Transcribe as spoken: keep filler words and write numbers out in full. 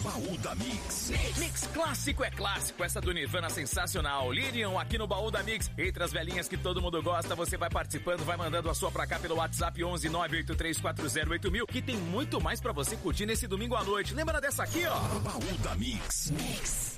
Baú da Mix. Mix clássico é clássico, essa do Nirvana sensacional. Lirian aqui no Baú da Mix. Entre as velhinhas que todo mundo gosta, você vai participando, vai mandando a sua pra cá pelo WhatsApp onze nove oito três quatro zero oito mil, que tem muito mais pra você curtir nesse domingo à noite. Lembra dessa aqui, ó? Baú da Mix. Mix.